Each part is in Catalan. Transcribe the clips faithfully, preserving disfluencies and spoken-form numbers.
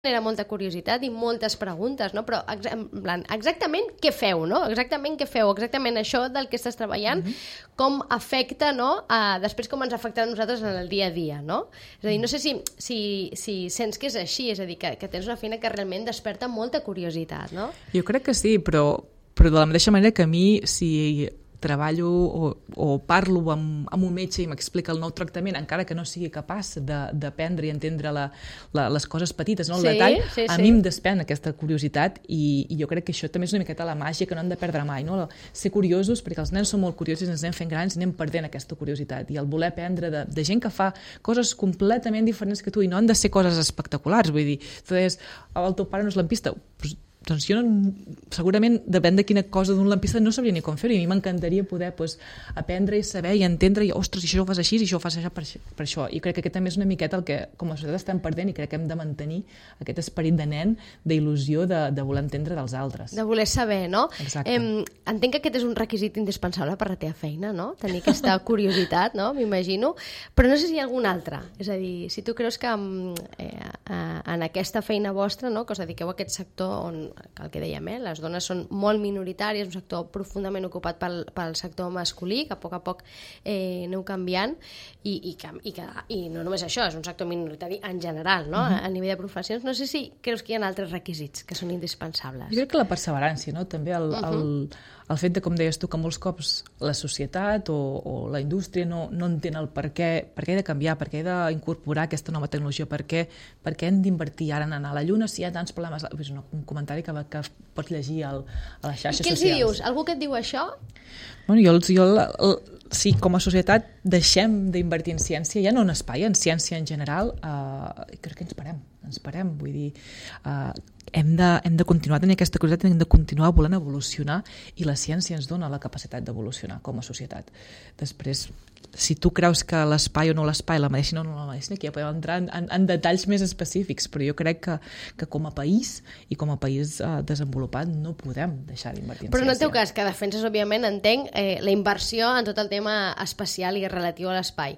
era molta curiositat i moltes preguntes, no? Però en plan, exactament què feu, no? Exactament què feu, exactament això del que estàs treballant, mm-hmm. com afecta, no? Uh, després com ens afecta a nosaltres en el dia a dia, no? És a dir, no sé si, si, si sents que és així, és a dir, que, que tens una feina que realment desperta molta curiositat, no? Jo crec que sí, però, però de la mateixa manera que a mi, si treballo o, o parlo amb, amb un metge i m'explica el nou tractament, encara que no sigui capaç d'aprendre i entendre la, la, les coses petites, no? El sí, detall, sí, a sí. mi em despèn aquesta curiositat i, i jo crec que això també és una miqueta la màgia que no hem de perdre mai, no? Ser curiosos, perquè els nens són molt curiosos i ens anem fent grans i anem perdent aquesta curiositat, i el voler aprendre de, de gent que fa coses completament diferents que tu, i no han de ser coses espectaculars, vull dir, tu deies, el teu pare no és lampista, però doncs jo no, segurament depèn de quina cosa d'un lampista no sabria ni com fer-ho, i a mi m'encantaria poder pues, aprendre i saber i entendre i ostres, i això ho fas així i això ho fas per, per això, i crec que aquest també és una miqueta el que com a societat estem perdent, i crec que hem de mantenir aquest esperit de nen, d'il·lusió de, de voler entendre dels altres, de voler saber, no? Exacte. Eh, entenc que aquest és un requisit indispensable per la teva feina, no? Tenir aquesta curiositat, no? M'imagino, però no sé si hi ha algun altre, és a dir, si tu creus que eh, en aquesta feina vostra, no? Que us dediqueu a aquest sector on el que dèiem, eh? Les dones són molt minoritàries, un sector profundament ocupat pel, pel sector masculí, que a poc a poc eh, aneu canviant, i, i, que, i, que, i no només això, és un sector minoritari en general, no? Uh-huh. a, a nivell de professions. No sé si creus que hi ha altres requisits que són indispensables. Jo crec que la perseverància, no? També el, uh-huh. el, el fet de, com deies tu, que molts cops la societat o, o la indústria no, no entén el per què, per què he de canviar, per què he d'incorporar aquesta nova tecnologia, per què, per què hem d'invertir ara en anar a la Lluna si hi ha tants problemes. És un comentari que, que pots llegir al, a les xarxes socials. I què els socials. Dius? Algú que et diu això? Bueno, jo, jo el, el, si com a societat deixem d'invertir en ciència, ja no en espai, en ciència en general, eh, crec que ens parem, ens parem, vull dir, eh, hem, de, hem de continuar tenint aquesta curiositat, hem de continuar volent evolucionar, i la ciència ens dona la capacitat d'evolucionar com a societat. Després, si tu creus que l'espai o no l'espai, la medicina o no la medicina, aquí ja podem entrar en, en, en detalls més específics, però jo crec que, que com a país i com a país eh, desenvolupat no podem deixar d'invertir en però ciència. Però en el teu cas, que defenses, òbviament, entenc, eh, la inversió en tot el tema espacial i relatiu a l'espai.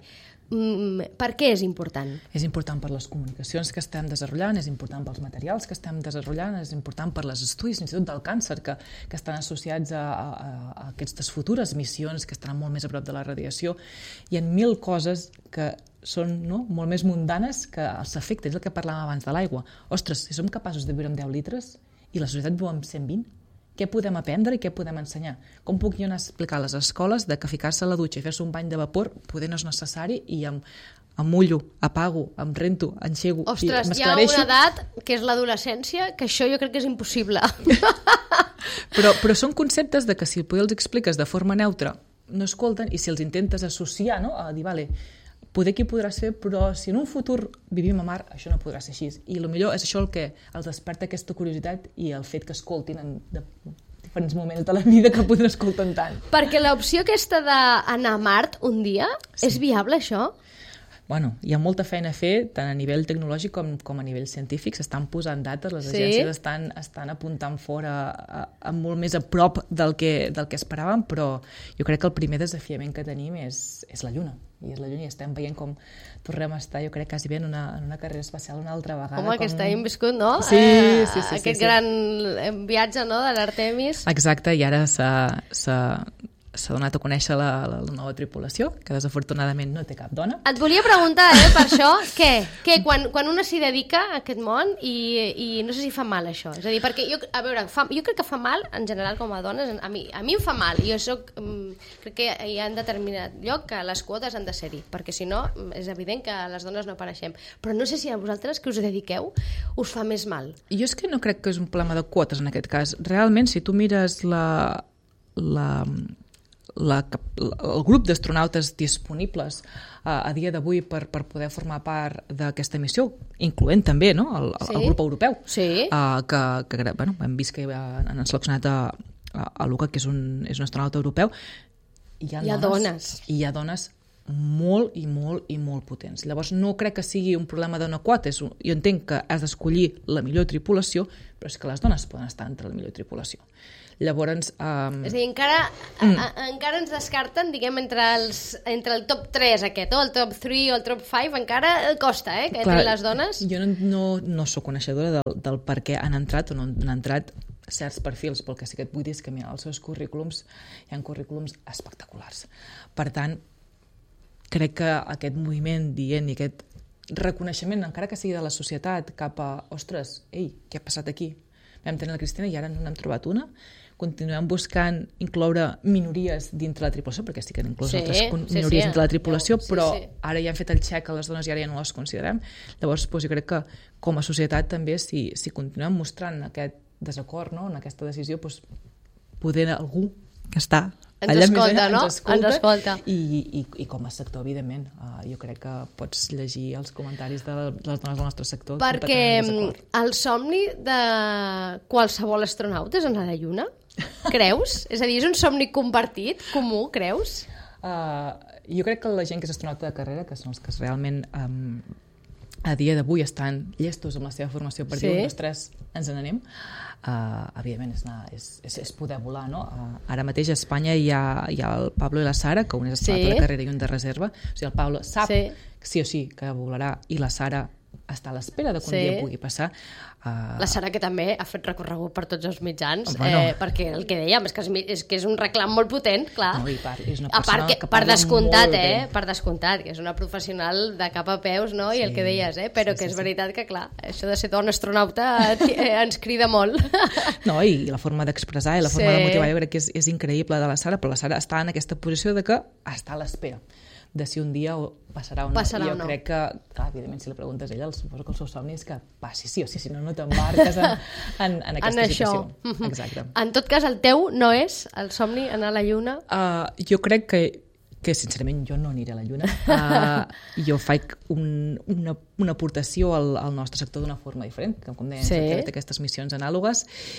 Mm, per què és important? És important per les comunicacions que estem desenvolupant, és important pels materials que estem desenvolupant, és important per les estudis, fins i tot del càncer, que, que estan associats a, a, a aquestes futures missions que estaran molt més a prop de la radiació. Hi ha mil coses que són no, molt més mundanes que els efectes, és el que parlàvem abans de l'aigua. Ostres, si som capaços de viure amb deu litres i la societat viu amb cent vint, què podem aprendre i què podem ensenyar? Com puc jo anar a explicar a les escoles de que ficar-se a la dutxa i fer-se un bany de vapor poder no és necessari, i em, em mullo, apago, em rento, enxego i m'esclareixo? Ostres, hi ha una edat, que és l'adolescència, que això jo crec que és impossible. però, però són conceptes de que si els expliques de forma neutra no escolten, i si els intentes associar, no? A dir, vale, poder que hi podràs fer, però si en un futur vivim a mar, això no podrà ser així. I potser és això el que els desperta aquesta curiositat i el fet que escoltin en de diferents moments de la vida que poden escoltar tant. Perquè l'opció aquesta d'anar a Mart un dia, sí. És viable, això? Bueno, hi ha molta feina a fer, tant a nivell tecnològic com, com a nivell científic. S'estan posant dates, les sí. agències estan, estan apuntant fora a, a molt més a prop del que, del que esperàvem, però jo crec que el primer desafiament que tenim és, és la Lluna. I és la Lluna, i estem veient com tornem a estar, jo crec, quasi bé en una, en una carrera espacial una altra vegada. Home, com... aquest hem viscut, no? Sí, eh, sí, sí. Aquest sí, gran sí. viatge, no?, de l'Artemis. Exacte, i ara s'ha... s'ha s'ha donat a conèixer la, la, la nova tripulació, que desafortunadament no té cap dona. Et volia preguntar, eh, per això, què? què? Quan, quan una s'hi dedica a aquest món i, i no sé si fa mal això. És a dir, perquè jo, a veure, fa, jo crec que fa mal, en general, com a dones, a mi, a mi em fa mal. Jo soc, crec que hi ha en determinat lloc que les quotes han de ser-hi, perquè si no, és evident que les dones no apareixem. Però no sé si a vosaltres, que us dediqueu, us fa més mal. Jo és que no crec que és un problema de quotes, en aquest cas. Realment, si tu mires la... la La, el grup d'astronautes disponibles uh, a dia d'avui per, per poder formar part d'aquesta missió, incloent també, no?, el, sí. el grup europeu, sí. uh, que, que bueno, hem vist que han seleccionat a, a, a Luca, que és un, és un astronauta europeu. Hi ha, hi ha dones, dones. I hi ha dones molt i molt i molt potents. Llavors no crec que sigui un problema d'una quota, és un... jo entenc que has d'escollir la millor tripulació, però és que les dones poden estar entre la millor tripulació. Llavors... Um... És a dir, encara, mm. a, a, encara ens descarten, diguem, entre, els, entre el top tres aquest, o el top tres o el top cinc, encara costa, eh, que entrin les dones. Jo no, no, no soc coneixedora del, del per què han entrat o no han entrat certs perfils, però el que sí que et vull dir és que mira, els seus currículums, hi ha currículums espectaculars. Per tant, crec que aquest moviment dient i aquest reconeixement, encara que sigui de la societat, cap a, ostres, ei, què ha passat aquí? Vam tenir la Cristina i ara no n'hem trobat una. Continuem buscant incloure minories dintre la tripulació, perquè sí que han inclòs sí, altres minories sí, sí. dintre la tripulació, sí, però sí. ara ja han fet el xec a les dones i ara ja no les considerem. Llavors, doncs, jo crec que com a societat també, si, si continuem mostrant aquest desacord, no?, en aquesta decisió, doncs, poder algú que està ens allà escolta, més allà, no? Ens escolta, ens escolta. I, i, i com a sector, evidentment, uh, jo crec que pots llegir els comentaris de les dones del nostre sector. Perquè el somni de qualsevol astronauta és anar a la Lluna? Creus? És a dir, és un somni compartit, comú, creus? Uh, jo crec que la gent que és astronauta de carrera, que són els que realment um, a dia d'avui estan llestos amb la seva formació per sí. dir un, dos, tres, ens n'anem, uh, evidentment és, anar, és, és, és poder volar, no? Uh, ara mateix a Espanya hi ha, hi ha el Pablo i la Sara, que un és astronauta sí. de carrera i un de reserva. O sigui, el Pablo sap sí. sí o sí que volarà i la Sara està a l'espera de que un sí. dia pugui passar. Uh... La Sara, que també ha fet recorregut per tots els mitjans, oh, bueno. eh, perquè el que dèiem és que és, que és un reclam molt potent, clar. No, i part, és una a part que, que per descomptat, eh, per descomptat, que és una professional de cap a peus, no? Sí, i el que deies, eh, però sí, que és sí, veritat sí. que, clar, això de ser dona astronauta eh, ens crida molt. No, i la forma d'expressar i la forma sí. de motivar, jo crec que és, és increïble de la Sara, però la Sara està en aquesta posició de que està a l'espera de si un dia passarà o no. Passarà I jo o no. crec que, clar, evidentment, si la preguntes a ella, suposo que el seu somni és que passi sí o sí, si no, no t'embarques en, en, en aquesta en situació. Mm-hmm. Exacte. En tot cas, el teu no és el somni anar a la Lluna? Uh, jo crec que que sincerament jo no aniré a la Lluna. Uh, jo faig un, una, una aportació al, al nostre sector d'una forma diferent, que com deia, sí. hem fet aquestes missions anàlogues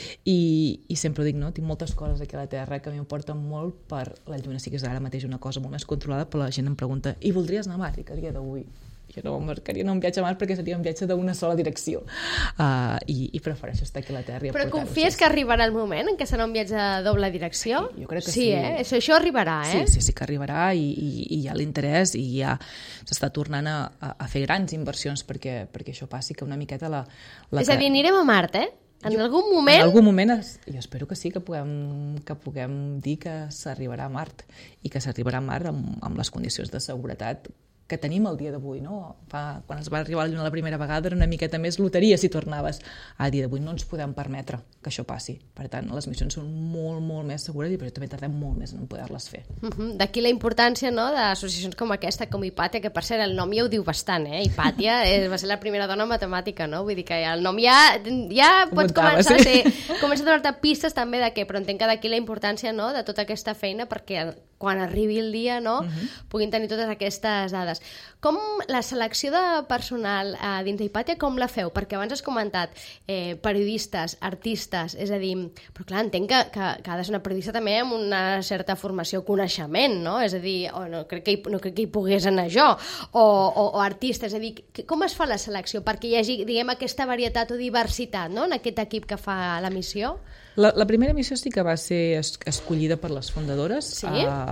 i, i sempre ho dic, no? Tinc moltes coses aquí a la Terra que m'importen molt per la Lluna. Sí que és ara mateix una cosa molt més controlada, però la gent em pregunta, i voldries anar a Mart? I que a dia d'avui jo no marcaria anar un viatge a Mart perquè seria un viatge d'una sola direcció. Uh, i, I prefereixo estar aquí a la Terra. Però confies que arribarà el moment en què serà un viatge de doble direcció? Sí, jo crec que sí. Sí, eh? Això, això arribarà, eh? Sí, sí, sí que arribarà i, i, i hi ha l'interès i ja s'està tornant a, a, a fer grans inversions perquè, perquè això passi, que una miqueta la... la és a dir, anirem a Mart, eh? En jo, algun moment... En algun moment, es, jo espero que sí, que puguem, que puguem dir que s'arribarà a Mart i que s'arribarà a Mart amb, amb les condicions de seguretat que tenim el dia d'avui, no? Fa, quan es va arribar a la Lluna la primera vegada era una miqueta més loteria si tornaves. A dia d'avui no ens podem permetre que això passi. Per tant, les missions són molt, molt més segures i per això també tardem molt més en poder-les fer. Uh-huh. D'aquí la importància, no?, d'associacions com aquesta, com Hipàtia, que per cert el nom ja ho diu bastant, eh? Hipàtia és, va ser la primera dona en matemàtica, no? Vull dir que el nom ja, ja pots Comptava, començar sí. a ser... Comença a donar-te pistes també de què, però entenc que d'aquí la importància, no?, de tota aquesta feina perquè quan arribi el dia, no?, uh-huh. puguin tenir totes aquestes dades. Com la selecció de personal eh, dins d'Hipàtia, com la feu? Perquè abans has comentat eh, periodistes, artistes, és a dir, però clar, entenc que, que, que ha de ser una periodista també amb una certa formació, coneixement, no? És a dir, oh, no, crec que hi, no crec que hi pogués anar jo, o, o, o artista, és a dir, que, com es fa la selecció? Perquè hi hagi, diguem, aquesta varietat o diversitat, no?, en aquest equip que fa la missió? La, la primera missió sí que va ser es, escollida per les fundadores, sí?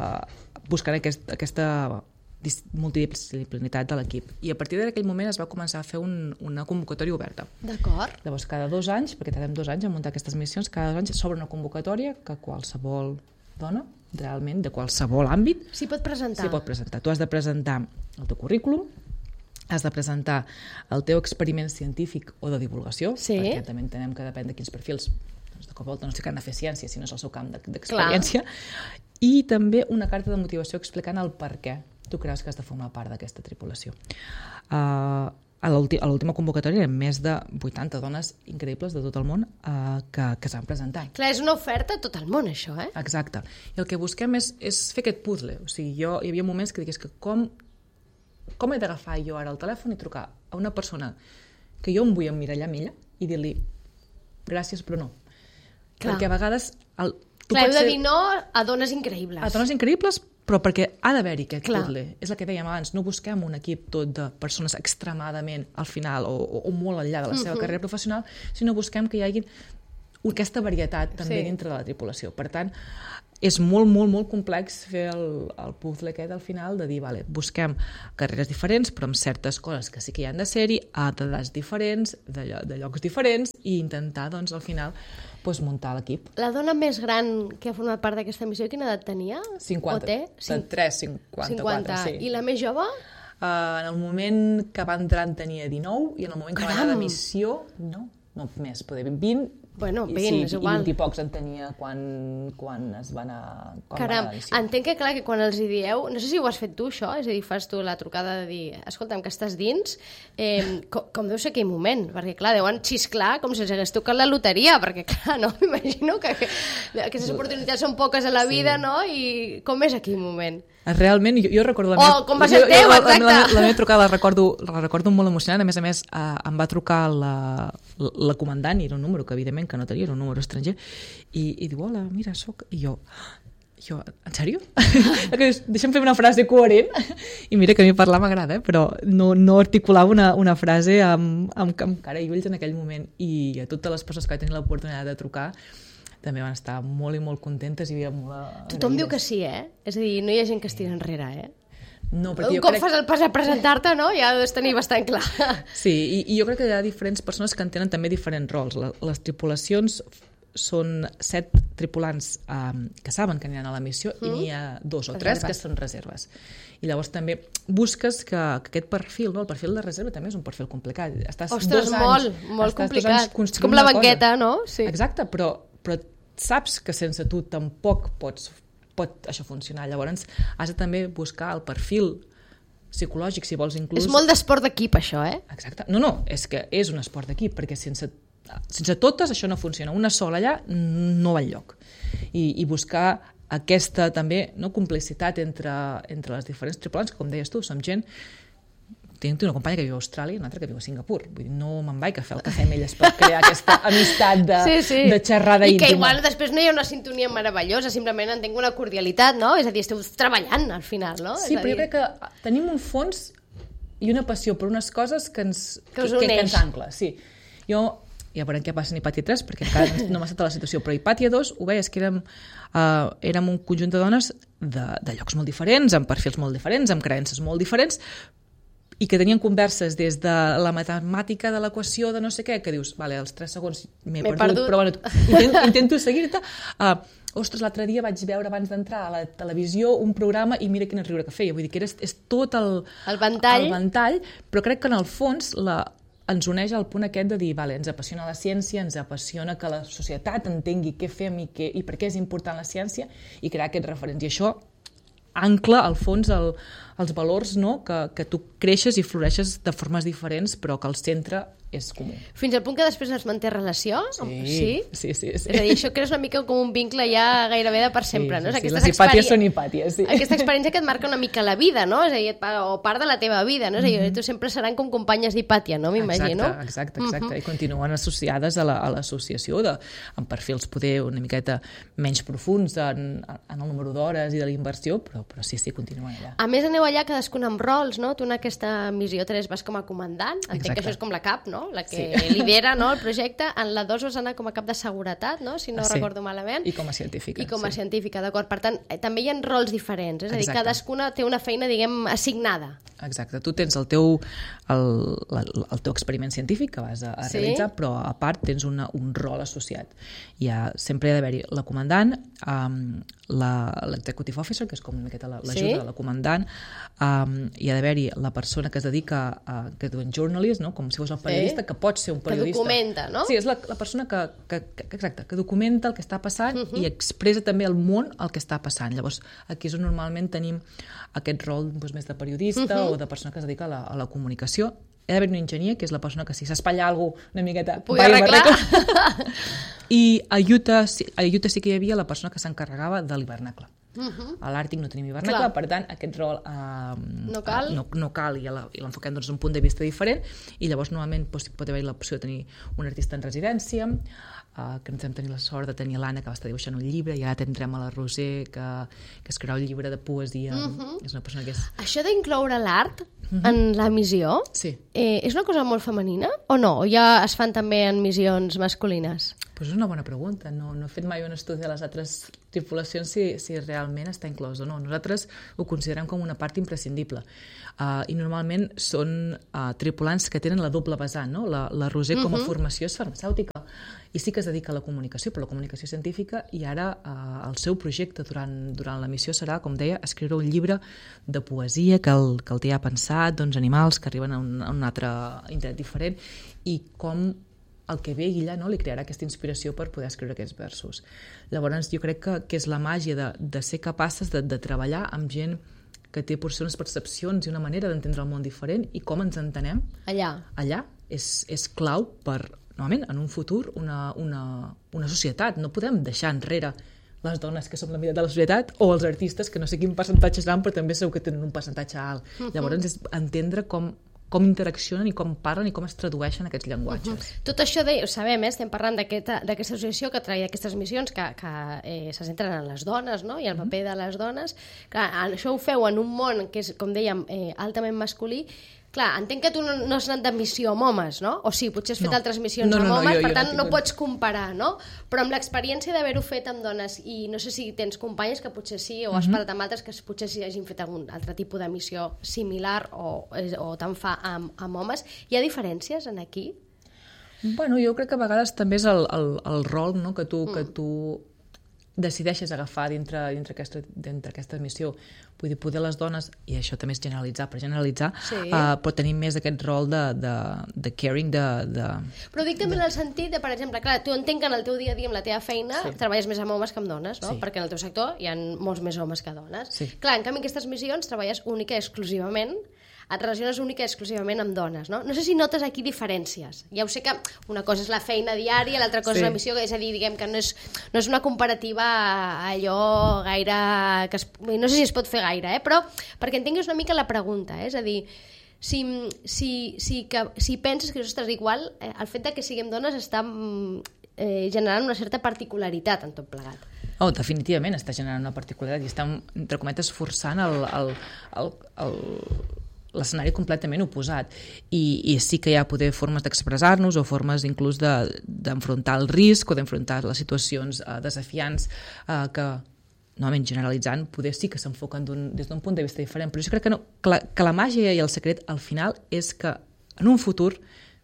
uh, buscant aquest, aquesta multidisciplinitat de l'equip. I a partir d'aquell moment es va començar a fer un, una convocatòria oberta. D'acord. Llavors, cada dos anys, perquè tardem dos anys a muntar aquestes missions, cada dos anys s'obre una convocatòria que qualsevol dona, realment, de qualsevol àmbit, s'hi pot presentar. S'hi pot presentar. Tu has de presentar el teu currículum, has de presentar el teu experiment científic o de divulgació, sí. perquè també entenem que depèn de quins perfils, doncs de cop volta no sé que han de fer ciència, si no és el seu camp d'experiència, i també una carta de motivació explicant el per què tu creus que has de formar part d'aquesta tripulació. Uh, a l'última convocatòria eren més de vuitanta dones increïbles de tot el món uh, que, que s'han presentat. Clar, és una oferta a tot el món, això, eh? Exacte. I el que busquem és, és fer aquest puzzle. O sigui, jo, hi havia moments que digués que com, com he d'agafar jo ara el telèfon i trucar a una persona que jo em vull emmirallar amb ella i dir-li gràcies, però no. Clar. Perquè a vegades... El, Clar, heu de dir no a dones increïbles. A dones increïbles, però perquè ha d'haver-hi aquest Clar. puzzle. És el que dèiem abans, no busquem un equip tot de persones extremadament al final o, o, o molt enllà de la seva uh-huh. carrera professional, sinó busquem que hi hagi aquesta varietat també Sí. dintre de la tripulació. Per tant, és molt, molt, molt complex fer el, el puzzle aquest al final de dir, vale, busquem carreres diferents, però amb certes coses que sí que hi han de ser-hi, a edats diferents, de, llo de llocs diferents, i intentar, doncs, al final, pues, muntar l'equip. La dona més gran que ha format part d'aquesta missió, quina edat tenia? cinquanta. O té? Cin- tres, cinquanta-quatre, sí. I la més jove? Uh, en el moment que va entrar en tenia dinou, i en el moment que va anar de missió, no, no més, poder vint, Bueno, i, vint, sí, és i igual. vint i pocs en tenia quan, quan es va anar, quan va anar Caram, a la missió. entenc que clar que quan els hi dieu, no sé si ho has fet tu això, és a dir, fas tu la trucada de dir, escolta'm, que estàs dins, eh, com, com deu ser aquell moment, perquè clar, deuen xisclar com si els hagués tocat la loteria, perquè clar, no, m'imagino que, que aquestes oportunitats són poques a la vida, sí. no? I com és aquell moment? Realment, jo, jo recordo la Oh, meva... com va ser jo, teu, jo, la, exacte. la, la meva trucada la recordo, la recordo molt emocionant, a més a més eh, em va trucar la, la comandant, i era un número que evidentment que no tenia, era un número estranger, i, i diu, hola, mira, soc... I jo, jo en sèrio? Deixa'm fer una frase coherent, i mira que a mi parlar m'agrada, eh? Però no, no articulava una, una frase amb, amb, amb cara i ulls en aquell moment, i a totes les persones que vaig tenir l'oportunitat de trucar també van estar molt i molt contentes i havia molt... Tothom diu que sí, eh? És a dir, no hi ha gent que es tira enrere, eh? No, Un cop crec... fas el pas a presentar-te, no? Ja ho has de tenir bastant clar. Sí, i, i jo crec que hi ha diferents persones que en tenen també diferents rols. La, les tripulacions són set tripulants um, que saben que aniran a la missió mm. i n'hi ha dos o tres reserves. Que són reserves. I llavors també busques que, que aquest perfil, no? El perfil de reserva també és un perfil complicat. Estàs Ostres, dos molt, anys, molt complicat. És com la banqueta, no? Sí. Exacte, però, però saps que sense tu tampoc pots, pot això funcionar. Llavors has de també buscar el perfil psicològic, si vols inclús... És molt d'esport d'equip, això, eh? Exacte. No, no, és que és un esport d'equip, perquè sense, sense totes això no funciona. Una sola allà no va enlloc. I, i buscar aquesta també no, complicitat entre, entre les diferents tripulants, que com deies tu, som gent... Tinc una companya que viu a Austràlia i una altra que viu a Singapur. Vull dir, no me'n vaig a fer el cafè amb elles per crear aquesta amistat de, sí, sí. de xerrada I íntima. I que igual després no hi ha una sintonia meravellosa, simplement entenc una cordialitat, no? És a dir, esteu treballant al final, no? Sí, és però dir... jo crec que tenim un fons i una passió per unes coses que ens, que us que, que uneix. ens ancla. Sí. Jo, ja veurem què passa en Hipàtia tres, perquè encara no m'ha estat a la situació, però Hipàtia dos ho veies que érem, uh, érem un conjunt de dones de, de llocs molt diferents, amb perfils molt diferents, amb creences molt diferents, i que tenien converses des de la matemàtica de l'equació de no sé què, que dius, vale, als tres segons m'he perdut, perdut, però bueno, intento, intento seguir-te. Uh, ostres, l'altre dia vaig veure abans d'entrar a la televisió un programa i mira quin riure que feia. Vull dir que era, és tot el, el, ventall. el ventall, però crec que en el fons la, ens uneix al punt aquest de dir, vale, ens apassiona la ciència, ens apassiona que la societat entengui què fem i, què, i per què és important la ciència i crear aquests referents. I això ancla, al fons, el, els valors, no? que, que tu creixes i floreixes de formes diferents, però que el centre és comú. Fins al punt que després es manté relació? Sí, sí? sí, sí, sí. És a dir, això creus una mica com un vincle ja gairebé de per sempre, sí, no? És sí, aquestes les hipàties experi... són hipàties, sí. Aquesta experiència que et marca una mica la vida, no? És a dir, et pa... o part de la teva vida, no? És a dir, mm-hmm. tu sempre seran com companyes d'hipàtia, no? M'imagino. Exacte, exacte, exacte. Mm-hmm. I continuen associades a l'associació la, a amb perfils poder una miqueta menys profuns en, en el número d'hores i de la inversió, però, però sí, sí, continuen allà. A més, aneu allà cadascun amb rols, no? Tu en aquesta missió tres vas com a comandant, entenc exacte. que això és com la cap, no? La que sí. lidera, no, el projecte. En la dos vas anar com a cap de seguretat, no? Si no sí. recordo malament. I com a científica. I com a sí. científica, d'acord. Per tant, eh, també hi ha rols diferents, és a dir, exacte. cadascuna té una feina, diguem, assignada. Exacte. Tu tens el teu, el, el, el teu experiment científic que vas a, a sí? realitzar, però a part tens una, un rol associat. Hi ha, sempre ha d'haver-hi la comandant, um, l'executive officer, que és com una miqueta l'ajuda sí? de la comandant, um, hi ha d'haver-hi la persona que es dedica a, que diuen journalist, no? Com si fos el periodista, sí? que pot ser un periodista. Que documenta, no? Sí, és la, la persona que, que, que, exacte, que documenta el que està passant uh-huh. i expressa també al món el que està passant. Llavors, aquí és on normalment tenim aquest rol doncs, més de periodista uh-huh. o de persona que es dedica a la, a la comunicació. Hi ha d'haver un enginyer, que és la persona que si s'espatlla alguna cosa una miqueta... Pugui arreglar. I a Utah, a Utah sí que hi havia la persona que s'encarregava de l'hivernacle. Uh-huh. A l'Àrtic no tenim hivernacle, per tant, aquest rol uh, no cal, uh, no, no cal i l'enfoquem doncs, d'un punt de vista diferent, i llavors normalment doncs, pot haver l'opció de tenir un artista en residència, uh, que ens hem tenir la sort de tenir l'Anna, que va estar dibuixant un llibre, i ara tindrem a la Roser, que, que escriurà un llibre de poesia. Uh-huh. És una persona que és... Això d'incloure l'art uh-huh. en la missió, sí. eh, és una cosa molt femenina o no? O ja es fan també en missions masculines? Pues és una bona pregunta. No, no he fet mai un estudi de les altres tripulacions si, si realment està inclòs o no. Nosaltres ho considerem com una part imprescindible. Uh, I normalment són uh, tripulants que tenen la doble vessant, no? La, la Roser com a uh-huh. formació és farmacèutica i sí que es dedica a la comunicació, però la comunicació científica, i ara uh, el seu projecte durant, durant la missió serà, com deia, escriure un llibre de poesia que el, que el té ja pensat, doncs animals que arriben a un, a un altre indret diferent, i com el que ve ella, no, li crearà aquesta inspiració per poder escriure aquests versos. Llavors jo crec que, que és la màgia de, de ser capaces de, de treballar amb gent que té potser unes percepcions i una manera d'entendre el món diferent, i com ens entenem allà, allà és, és clau per, normalment, en un futur, una, una, una societat. No podem deixar enrere les dones que som la meitat de la societat, o els artistes que no sé quin percentatge seran, però també segur que tenen un percentatge alt. Uh-huh. Llavors és entendre com com interaccionen i com parlen i com es tradueixen aquests llenguatges. Uh-huh. Tot això de, ho sabem, eh? Estem parlant d'aquesta associació que traia aquestes missions que, que eh, se centren en les dones, no? I el paper de les dones. Clar, això ho feu en un món que és, com dèiem, eh, altament masculí. Clar, entenc que tu no, no has anat de missió amb homes, no? O sí, potser has fet no. altres missions no, no, amb homes, no, jo, per jo tant no, no pots comparar, no? Però amb l'experiència d'haver-ho fet amb dones, i no sé si tens companyes que potser sí, o has uh-huh. parlat amb altres que potser sí hagin fet algun altre tipus de missió similar o, o tant fa amb, amb homes, hi ha diferències en aquí? Bueno, jo crec que a vegades també és el, el, el rol, no? que tu... Mm. que tu decideixes agafar dintre, dintre, aquesta, dintre aquesta missió. Vull dir, poder les dones, i això també és generalitzar, per generalitzar, sí. uh, però tenim més aquest rol de, de, de caring, de, de... Però dic també de... en el sentit de, per exemple, clar, tu entenc que en el teu dia a dia amb la teva feina sí. treballes més amb homes que amb dones, no? Sí. Perquè en el teu sector hi ha molts més homes que dones. Sí. Clar, en canvi, en aquestes missions treballes única i exclusivament et relaciones única i exclusivament amb dones, no? No sé si notes aquí diferències. Ja ho sé que una cosa és la feina diària, l'altra cosa sí. és la missió, és a dir, diguem que no és, no és una comparativa allò gaire... Que es, no sé si es pot fer gaire, eh? Però perquè entenguis una mica la pregunta, eh? És a dir, si, si, si, que, si penses que això estàs igual, eh, el fet de que siguem dones està eh, generant una certa particularitat en tot plegat. Oh, definitivament està generant una particularitat i estem, entre cometes, forçant el... el, el, el l'escenari completament oposat, I, i sí que hi ha poder formes d'expressar-nos o formes inclús d'enfrontar de, el risc o d'enfrontar les situacions uh, desafiants uh, que, normalment generalitzant, poder sí que s'enfoquen des d'un punt de vista diferent, però jo crec que, no, que, la, que la màgia i el secret al final és que en un futur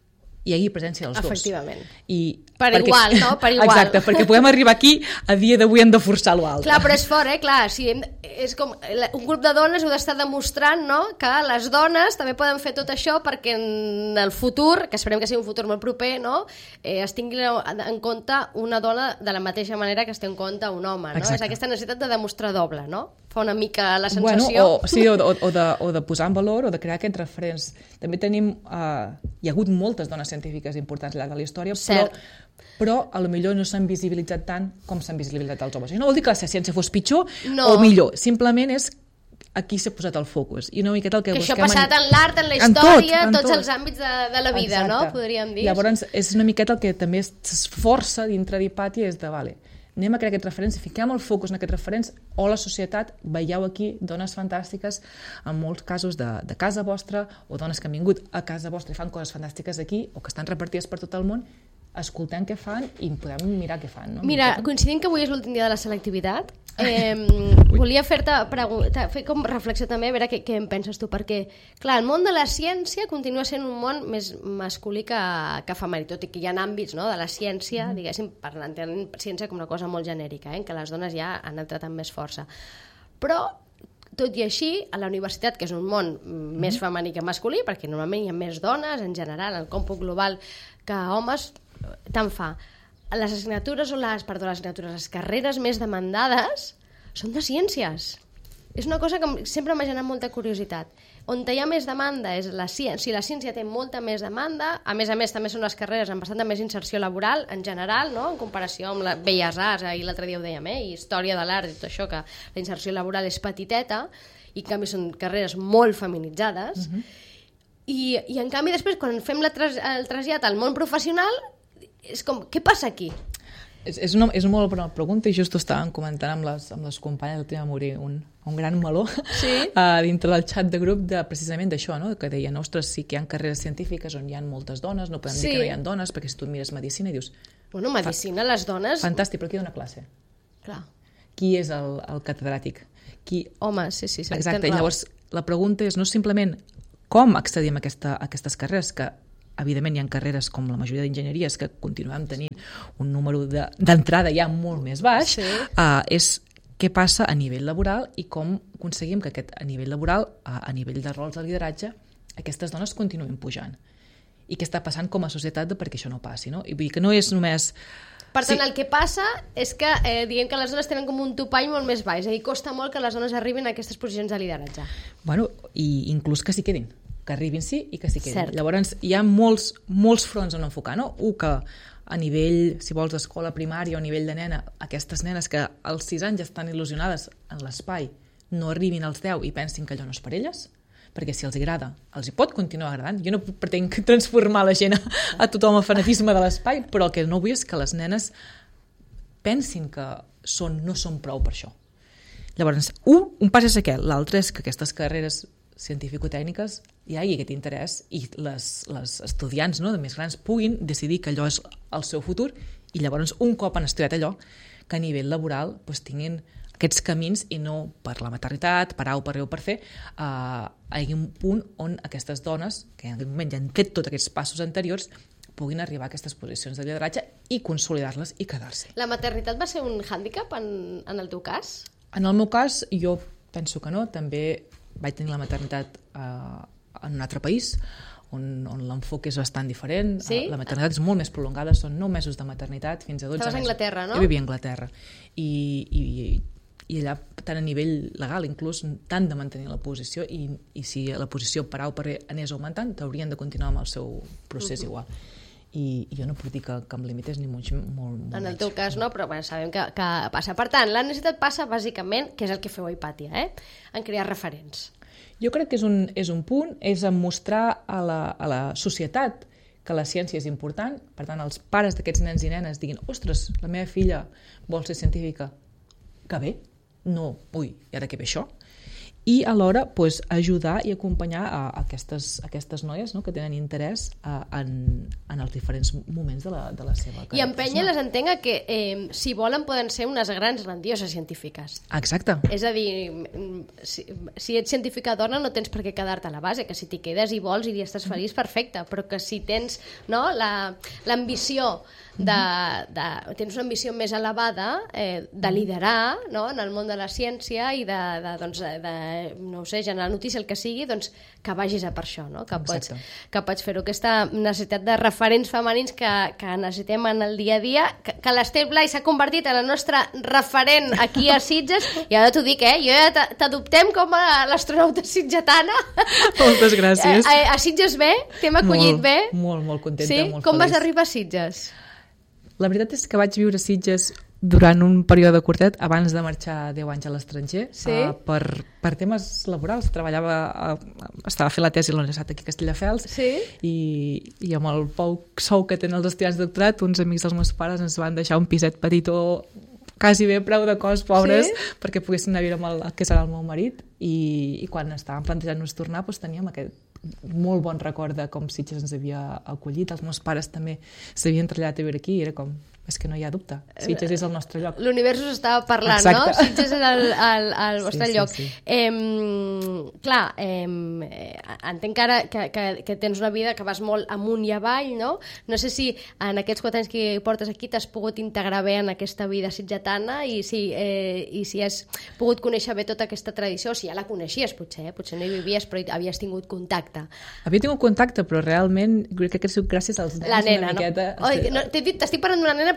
hi hagi presència dels dos. Efectivament. I per perquè, igual, no? Per igual. Exacte, perquè podem arribar aquí, a dia d'avui hem de forçar l'altre. Clar, però és fort, eh? Clar, si hem, és com un grup de dones heu d'estar demostrant, no?, que les dones també poden fer tot això perquè en el futur, que esperem que sigui un futur molt proper, no?, eh, es tingui en compte una dona de la mateixa manera que es té en compte un home, no? Exacte. És aquesta necessitat de demostrar doble, no? Fa una mica la sensació... Bueno, o, sí, o, o, o, de, o de posar en valor o de crear aquests referents. També tenim... Uh, hi ha hagut moltes dones científiques importants al llarg de la història, però, però a lo millor no s'han visibilitzat tant com s'han visibilitzat els homes. I no vol dir que la ciència fos pitjor no. o millor, simplement és aquí s'ha posat el focus. I una miqueta el que, que busquem... això ha passat en, en l'art, en la història, en tot, en tots tot. els àmbits de, de la vida, exacte. No? Podríem dir. Llavors és una miqueta el que també s'esforça dintre d'Hipàtia és de, vale, anem a crear aquests referents, fiquem el focus en aquests referents, o la societat, veieu aquí dones fantàstiques, en molts casos de, de casa vostra, o dones que han vingut a casa vostra i fan coses fantàstiques aquí, o que estan repartides per tot el món, escoltem què fan i podem mirar què fan. No? Mira, coincidint que avui és l'últim dia de la selectivitat, eh, volia fer-te fer com reflexió també, a veure què, què en penses tu, perquè, clar, el món de la ciència continua sent un món més masculí que, que femení, tot i que hi ha àmbits, no?, de la ciència, mm. diguéssim, parlant de ciència com una cosa molt genèrica, eh, en què les dones ja han entrat amb més força. Però, tot i així, a la universitat, que és un món mm. més femení que masculí, perquè normalment hi ha més dones, en general, en el còmput global, que homes, tant fa. Les assignatures o les, perdó, les assignatures, les carreres més demandades són de ciències. és una cosa que sempre m'ha generat molta curiositat. On hi ha més demanda és la ciència. Si la ciència té molta més demanda, a més a més també són les carreres amb bastanta més inserció laboral en general, no? En comparació amb la Belles Arts, ahir l'altre dia ho dèiem, eh? I història de l'art i tot això, que la inserció laboral és petiteta, i en canvi són carreres molt feminitzades. Uh-huh. I, I en canvi després, quan fem la tras, el trasllat al món professional, és com, què passa aquí? És, és, una, és una molt bona pregunta i just ho estàvem comentant amb les, amb les companyes, el tema morir un, un gran meló sí? uh, dintre del xat de grup de, precisament d'això, no? Que deien, ostres, sí que hi ha carreres científiques on hi ha moltes dones, no podem sí. dir que no hi ha dones, perquè si tu mires medicina i dius... Bueno, medicina, les dones... Fantàstic, però qui dona classe? Clar. Qui és el, el catedràtic? Qui... Home, sí, sí. sí exacte, i llavors la pregunta és no simplement com accedim a, aquesta, a aquestes carreres, que evidentment hi ha carreres com la majoria d'enginyeries que continuem tenint un número d'entrada de, ja molt més baix, sí. uh, és què passa a nivell laboral i com aconseguim que aquest, a nivell laboral, a, a nivell de rols de lideratge, aquestes dones continuïn pujant. I què està passant com a societat perquè això no passi, no? I vull dir que no és només... Per tant, sí. El que passa és que eh, diguem que les dones tenen com un topall molt més baix, és a dir, costa molt que les dones arribin a aquestes posicions de lideratge. Bueno, i inclús que s'hi quedin. Que arribin sí i que s'hi quedin. Cert. Llavors hi ha molts, molts fronts on enfocar, no? Un que a nivell, si vols, d'escola primària o a nivell de nena, aquestes nenes que als sis anys ja estan il·lusionades en l'espai, no arribin als deu i pensin que allò no és per elles, perquè si els agrada, els hi pot continuar agradant. Jo no pretenc transformar la gent a, a tothom el fanatisme de l'espai, però el que no vull és que les nenes pensin que són, no són prou per això. Llavors, un, un pas és aquest, l'altre és que aquestes carreres científico-tècniques hi hagi aquest interès i les, les estudiants, no, de més grans puguin decidir que allò és el seu futur i llavors un cop han estudiat allò que a nivell laboral doncs, tinguin aquests camins i no per la maternitat, per A o per B o per C, eh, hi hagi un punt on aquestes dones, que en aquell moment ja han fet tots aquests passos anteriors, puguin arribar a aquestes posicions de lideratge i consolidar-les i quedar-se. La maternitat va ser un hàndicap en, en el teu cas? En el meu cas, jo penso que no. També vaig tenir la maternitat eh, en un altre país, on, on l'enfoc és bastant diferent. Sí? La maternitat és molt més prolongada, són nou mesos de maternitat fins a dotze mesos. Estaves a Anglaterra, no? Jo vivia a Anglaterra. I, i, i allà, tant a nivell legal, inclús, t'han de mantenir la posició i, i si la posició per A o per B anés augmentant, t'haurien de continuar amb el seu procés uh-huh. igual. I, i jo no puc dir que, que em limités ni molt, molt, molt en el teu cas no, però bueno, sabem que, que passa. Per tant, la necessitat passa bàsicament, que és el que feu a Hipàtia, eh? En crear referents. Jo crec que és un, és un punt, és en mostrar a la, a la societat que la ciència és important, per tant, els pares d'aquests nens i nenes diguin, ostres, la meva filla vol ser científica, que bé, no, ui, i ara què ve això? I alhora pues, ajudar i acompanyar a, a, aquestes, a aquestes noies no, que tenen interès a, en, en els diferents moments de la, de la seva carrera. I empènyer les entenc que eh, si volen poden ser unes grans grandioses científiques. Exacte. És a dir, si, si ets científica dona no tens per què quedar-te a la base, que si t'hi quedes i vols i estàs feliç, perfecte, però que si tens no, l'ambició de, de, tens una ambició més elevada eh, de liderar no, en el món de la ciència i de, de, doncs, de no ho sé, generar notícia, el que sigui, doncs que vagis a per això, no? Que pots, que pots fer-ho. Aquesta necessitat de referents femenins que, que necessitem en el dia a dia, que, que l'Ester Blai s'ha convertit en la nostra referent aquí a Sitges, i ara t'ho dic, eh? Jo ja t'adoptem com a l'astronauta sitgetana. Moltes gràcies. A, a, a Sitges bé? T'hem acollit molt, bé? Molt, molt contenta, sí? molt Com feliç. vas arribar a Sitges? La veritat és que vaig viure a Sitges durant un període curtet abans de marxar deu anys a l'estranger, sí? uh, per, per temes laborals. Treballava, uh, estava fent la tesi a la Universitat aquí a Castelldefels, sí? i, i amb el poc sou que tenen els estudiants de doctorat, uns amics dels meus pares ens van deixar un piset petitó, quasi bé preu de cost, pobres, sí? Perquè poguessin anar a viure amb el que serà el meu marit, i, i quan estàvem plantejant-nos tornar doncs teníem aquest molt bon record de com Sitges ens havia acollit. Els meus pares també s'havien traslladat a viure aquí i era com, és que no hi ha dubte, Sitges és el nostre lloc. L'univers us estava parlant, exacte. No? Sitges és el, el, el vostre sí, lloc. Sí, sí. Eh, clar, eh, entenc ara que, que, que tens una vida que vas molt amunt i avall, no? No sé si en aquests quatre anys que portes aquí t'has pogut integrar bé en aquesta vida sitgetana i si, eh, i si has pogut conèixer bé tota aquesta tradició, o si ja la coneixies potser, eh? Potser no hi vivies però havies tingut contacte. Havia tingut contacte, però realment crec que ha sigut gràcies als nens la nena, una miqueta. No? Oi, no, t'he dit, t'estic parlant d'una nena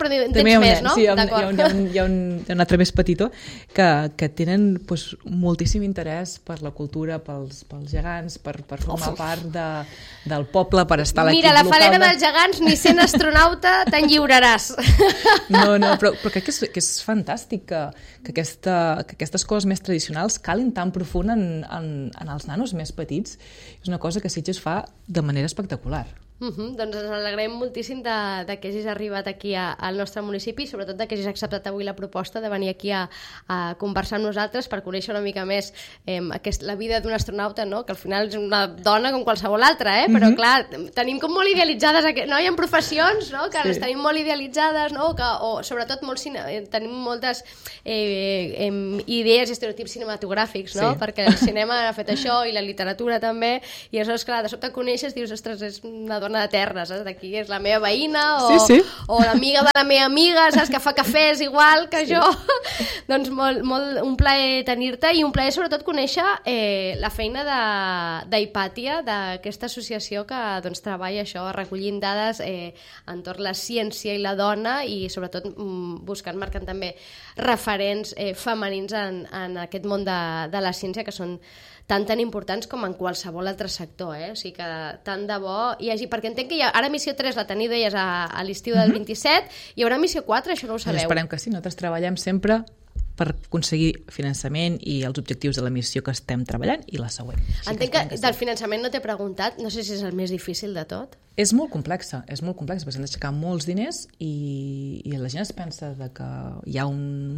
però en També tens un més, nen, no? sí, hi ha, un, hi, ha D'acord. un, hi, ha un, hi, ha un, hi ha un altre més petitó que, que tenen pues, moltíssim interès per la cultura, pels, pels gegants, per, per formar part de, del poble, per estar a l'equip Mira, la local. falera de... dels gegants, ni sent astronauta te'n lliuraràs. No, no, però, però crec que és, que és fantàstic que, que, aquesta, que aquestes coses més tradicionals calin tan profund en, en, en els nanos més petits. És una cosa que Sitges fa de manera espectacular. Uh -huh. Doncs ens alegrem moltíssim de, de que hagis arribat aquí a, al nostre municipi i sobretot de que hagis acceptat avui la proposta de venir aquí a, a conversar amb nosaltres per conèixer una mica més eh, aquest, la vida d'un astronauta, no? Que al final és una dona com qualsevol altra, eh? Però uh -huh. clar, tenim com molt idealitzades, no? Hi ha professions, no? Que sí. les tenim molt idealitzades, no? Que, o sobretot molt cine, tenim moltes eh, eh, idees i estereotips cinematogràfics, no? Sí. Perquè el cinema ha fet això i la literatura també, i aleshores, clar, de sobte coneixes, dius, ostres, és una dona de terra, saps? D'aquí és la meva veïna o, sí, sí. o l'amiga de la meva amiga, saps? Que fa cafès igual que sí. jo. Doncs molt, molt, un plaer tenir-te i un plaer sobretot conèixer eh, la feina d'Hipàtia, d'aquesta associació que doncs, treballa això, recollint dades eh, entorn la ciència i la dona i sobretot mm, buscant, marcant també referents eh, femenins en, en aquest món de, de la ciència que són tan tan importants com en qualsevol altre sector, eh? O sigui que tant de bo hi hagi, perquè entenc que hi ha, ara missió tres la teniu, deies, a, a l'estiu del vint-i-set, hi haurà missió quatre, això no ho sabeu? Doncs esperem que sí, nosaltres treballem sempre per aconseguir finançament i els objectius de la missió que estem treballant i la següent. Així entenc que, que, que sí. Del finançament no t'he preguntat, no sé si és el més difícil de tot. És molt complexa, és molt complexa, perquè s'han d'aixecar molts diners i, i la gent es pensa de que hi ha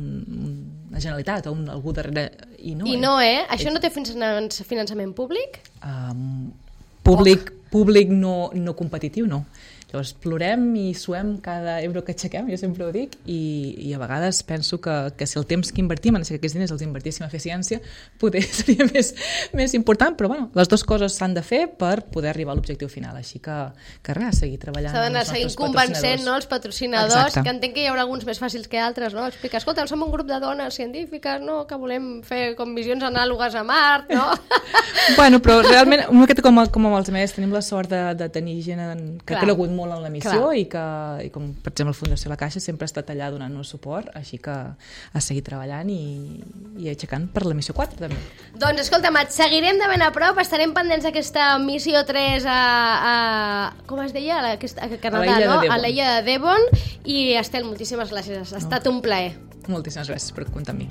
un, una generalitat o un, algú darrere i no, I no, eh? Això no té finançament públic? Um, públic, públic no, no competitiu, no. Llavors, plorem i suem cada euro que aixequem, jo sempre ho dic, i, i a vegades penso que, que si el temps que invertim en aixecar aquests diners els invertíssim a fer ciència, potser seria més, més important, però bueno, les dues coses s'han de fer per poder arribar a l'objectiu final, així que, que res, seguir treballant. S'ha d'anar seguint convencent, no?, els patrocinadors, Exacte. Que entenc que hi haurà alguns més fàcils que altres, no? Explicar, escolta, som un grup de dones científiques, no?, que volem fer com missions anàlogues a Mart, no? Bueno, però realment, una miqueta com, com amb els més, tenim la sort de, de tenir gent que ha cregut molt en la missió i que, i com per exemple la Fundació La Caixa sempre ha estat allà donant-nos suport, així que a seguir treballant i, i aixecant per la missió quatre també. Doncs escolta'm, et seguirem de ben a prop, estarem pendents d'aquesta missió tres a, a com es deia? A, a Canadà, a no? A l'illa de Devon, i Estel, moltíssimes gràcies, ha estat no. un plaer. Moltíssimes gràcies per comptar amb mi.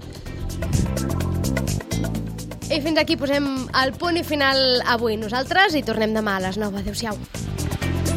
I fins aquí posem el punt i final avui. Nosaltres i tornem demà a les nou. Adéu-siau.